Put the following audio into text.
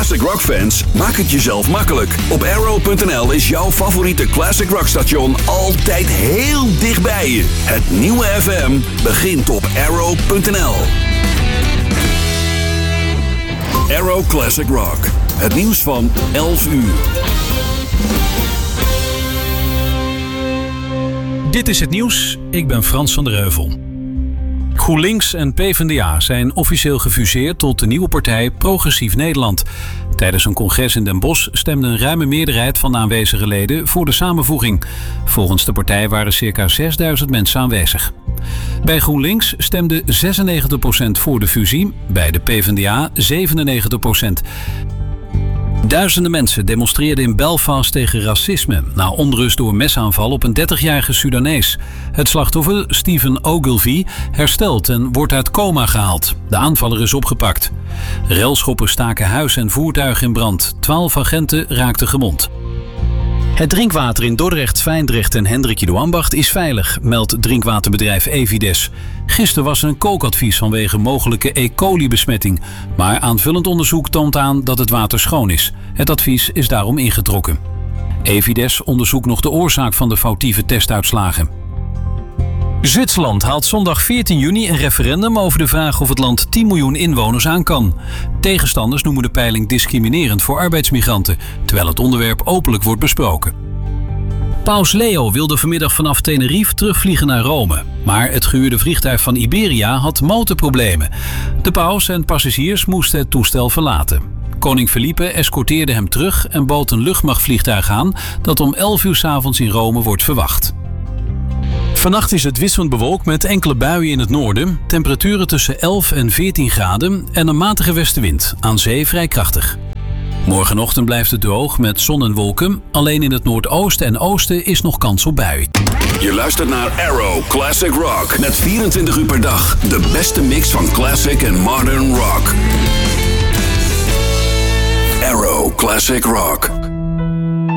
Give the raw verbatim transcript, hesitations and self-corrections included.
classic rock fans, maak het jezelf makkelijk. Op arrow punt n l is jouw favoriete classic rock station altijd heel dichtbij je. Het nieuwe F M begint op arrow punt n l. Arrow Classic Rock. Het nieuws van elf uur. Dit is het nieuws. Ik ben Frans van der Heuvel. GroenLinks en PvdA zijn officieel gefuseerd tot de nieuwe partij Progressief Nederland. Tijdens een congres in Den Bosch stemde een ruime meerderheid van de aanwezige leden voor de samenvoeging. Volgens de partij waren circa zesduizend mensen aanwezig. Bij GroenLinks stemde zesennegentig procent voor de fusie, bij de PvdA zevenennegentig procent. Duizenden mensen demonstreerden in Belfast tegen racisme na onrust door mesaanval op een dertigjarige Sudanees. Het slachtoffer, Stephen Ogilvie, herstelt en wordt uit coma gehaald. De aanvaller is opgepakt. Relschoppers staken huis en voertuig in brand. Twaalf agenten raakten gewond. Het drinkwater in Dordrecht, Fijndrecht en Hendrik Ido Ambacht is veilig, meldt drinkwaterbedrijf Evides. Gisteren was er een kookadvies vanwege mogelijke E. coli-besmetting. Maar aanvullend onderzoek toont aan dat het water schoon is. Het advies is daarom ingetrokken. Evides onderzoekt nog de oorzaak van de foutieve testuitslagen. Zwitserland haalt zondag veertien juni een referendum over de vraag of het land tien miljoen inwoners aan kan. Tegenstanders noemen de peiling discriminerend voor arbeidsmigranten, terwijl het onderwerp openlijk wordt besproken. Paus Leo wilde vanmiddag vanaf Tenerife terugvliegen naar Rome. Maar het gehuurde vliegtuig van Iberia had motorproblemen. De paus en passagiers moesten het toestel verlaten. Koning Felipe escorteerde hem terug en bood een luchtmachtvliegtuig aan dat om elf uur 's avonds in Rome wordt verwacht. Vannacht is het wisselend bewolkt met enkele buien in het noorden. Temperaturen tussen elf en veertien graden en een matige westenwind. Aan zee vrij krachtig. Morgenochtend blijft het droog met zon en wolken. Alleen in het noordoosten en oosten is nog kans op bui. Je luistert naar Arrow Classic Rock. Met vierentwintig uur per dag de beste mix van classic en modern rock. Arrow Classic Rock.